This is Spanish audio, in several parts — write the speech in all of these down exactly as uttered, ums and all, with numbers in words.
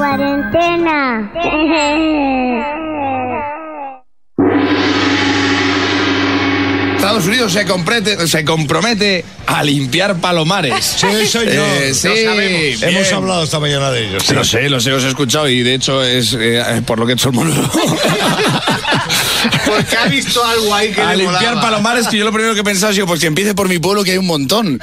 cuarentena. Estados Unidos se, comprete, se compromete a limpiar palomares. Sí, soy yo. Eh, sí, lo sabemos. bien. Hemos hablado esta mañana de ellos. Sí. Lo sé, lo sé, os he escuchado y de hecho es eh, por lo que he hecho el monólogo. Porque ha visto algo ahí que a le limpiar molaba. palomares, que yo lo primero que he pensado ha sido pues que empiece por mi pueblo, que hay un montón.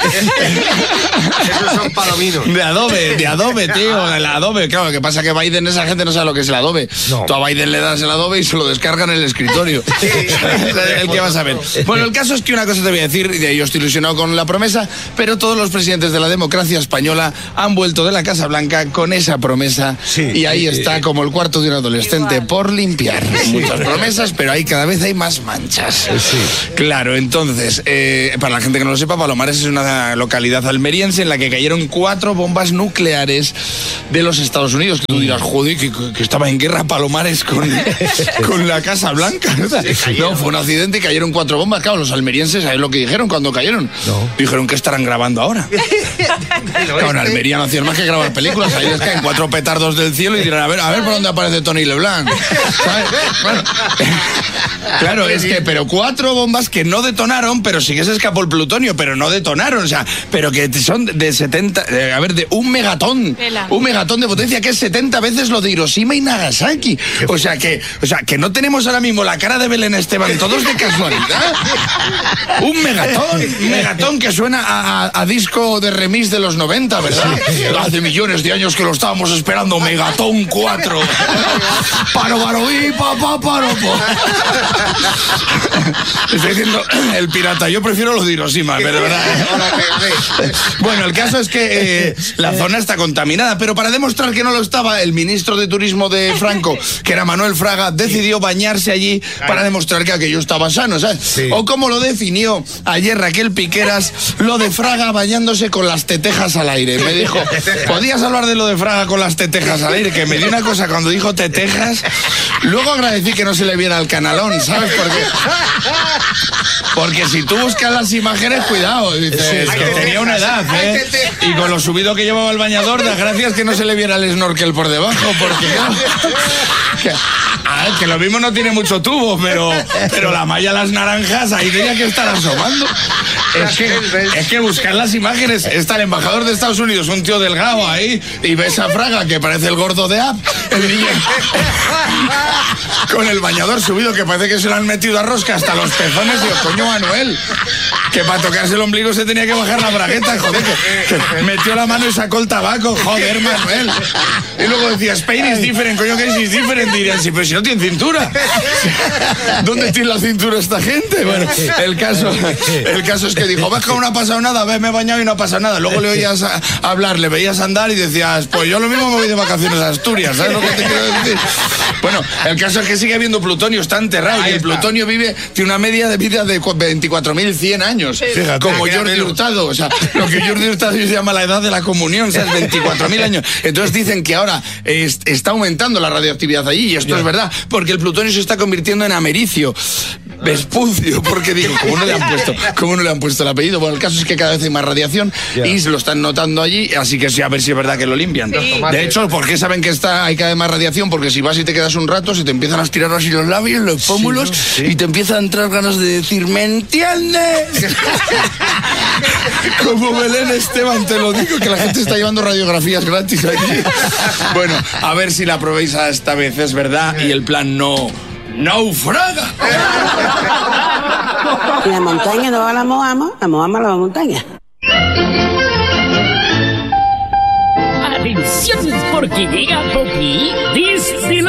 Esos son palominos. De adobe, de adobe, tío, el adobe. Claro, lo que pasa es que Biden, esa gente no sabe lo que es el adobe. No. Tú a Biden le das el adobe y se lo descargan en el escritorio. El que vas a ver. Bueno, el caso es que una cosa te voy a decir, y yo estoy ilusionado con la promesa, pero todos los presidentes de la democracia española han vuelto de la Casa Blanca con esa promesa. Sí. Y ahí está, como el cuarto de un adolescente, por limpiar. Muchas promesas, pero ahí cada vez hay más manchas. Sí. Claro, entonces, eh, para la gente que no lo sepa, Palomares es una localidad almeriense en la que cayeron cuatro bombas nucleares de los Estados Unidos. Que tú dirás, joder, que, que estaba en guerra Palomares con, con la Casa Blanca. No, fue un accidente y cayeron cuatro bombas. Claro, los almerienses, ¿sabes lo que dijeron cuando cayeron? No. Dijeron que estarán grabando ahora. Claro, en Almería no hacían más que grabar películas. Ahí les caen cuatro petardos del cielo y dirán, a ver, a ver por dónde aparece Tony LeBlanc. ¿Sabes? Bueno, claro, es que, pero cuatro bombas que no detonaron, pero sí que se escapó el plutonio, pero no detonaron, o sea, pero que son de setenta, eh, a ver, de un megatón, Vela. un megatón de potencia, que es setenta veces lo de Hiroshima y Nagasaki. O sea, que, o sea, que no tenemos ahora mismo la cara de Belén Esteban, todos de casualidad. Un megatón, un megatón que suena a, a, a disco de remix de los noventa, ¿verdad? Hace millones de años que lo estábamos esperando, Megatón cuatro. Paro, paro, y pa, pa, paro, pa. Estoy diciendo el pirata, yo prefiero lo de Hiroshima, pero verdad. Bueno, el caso es que eh, la zona está contaminada, pero para demostrar que no lo estaba, el ministro de Turismo de Franco, que era Manuel Fraga, decidió bañarse allí para demostrar que aquello estaba sano, ¿sabes? Sí. O como lo definió ayer Raquel Piqueras, lo de Fraga bañándose con las tetejas al aire. Me dijo, ¿podías hablar de lo de Fraga con las tetejas al aire? Que me dio una cosa cuando dijo tetejas. Luego agradecí que no se le viera el canalón, ¿sabes por qué? Porque si tú buscas las imágenes, cuidado, dices, Sí, que tenía una edad, ¿eh? Y con lo subido que llevaba el bañador, das gracias que no se le viera el snorkel por debajo, porque claro, que, a ver, que lo mismo no tiene mucho tubo, pero, pero la malla las naranjas, ahí tenía que estar asomando. Es que, es que buscar las imágenes, está el embajador de Estados Unidos, un tío delgado ahí, y ves a Fraga, que parece el gordo de App, el niño, con el bañador subido, que parece que se lo han metido a rosca hasta los pezones, y digo, coño Manuel, que para tocarse el ombligo se tenía que bajar la bragueta, joder, que, que metió la mano y sacó el tabaco, joder Manuel. Y luego decía, Spain is different, coño que is different, dirían, sí, pero si no tiene cintura. ¿Dónde tiene la cintura esta gente? Bueno, el caso, el caso es que dijo, ves que no ha pasado nada, ves, me he bañado y no ha pasado nada. Luego le oías a, hablar, le veías andar y decías, pues yo lo mismo me voy de vacaciones a Asturias, ¿sabes lo que te quiero decir? Bueno, el caso es que sigue habiendo plutonio, está enterrado, y el plutonio vive, tiene una media de vida de veinticuatro mil cien años, Fíjate, como Jordi Hurtado, o sea, lo que Jordi Hurtado se llama la edad de la comunión, o sea, es veinticuatro mil años. Entonces dicen que ahora es, está aumentando la radioactividad allí, y esto Ya. es verdad, porque el plutonio se está convirtiendo en americio. Vespucio, porque digo, ¿cómo no le han puesto, cómo no le han puesto el apellido? Bueno, el caso es que cada vez hay más radiación Ya. y lo están notando allí, así que sí, a ver si es verdad que lo limpian. Sí. De hecho, ¿por qué saben que está, hay cada vez más radiación? Porque si vas y te quedas un rato, se te empiezan a estirar así los labios, los pómulos, Sí, ¿no? Sí. y te empiezan a entrar ganas de decir, ¿me entiendes? Como Belén Esteban, te lo digo, que la gente está llevando radiografías gratis aquí. Bueno, a ver si la probéis esta vez, es verdad, y el plan no... ¡naufraga! La montaña no va a la Moama, la Moama a la montaña. Atención, porque llega Poppy desde